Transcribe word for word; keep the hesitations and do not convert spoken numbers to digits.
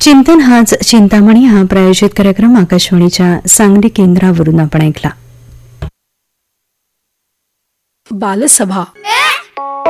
चिंतन हाच चिंतामणी हा प्रायोजित कार्यक्रम आकाशवाणीच्या सांगली केंद्रावरून आपण ऐकला. बालसभा